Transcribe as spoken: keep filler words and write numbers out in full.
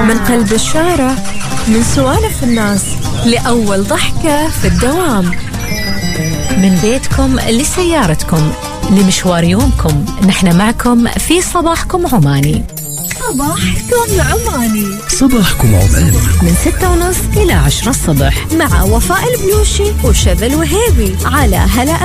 من قلب الشارع، من سوالف الناس لأول ضحكة في الدوام، من بيتكم لسيارتكم لمشوار يومكم، نحن معكم في صباحكم عماني. صباحكم عماني، صباحكم عماني من ستة ونص إلى عشرة الصبح مع وفاء البلوشي وشذى الوهيبي على هلا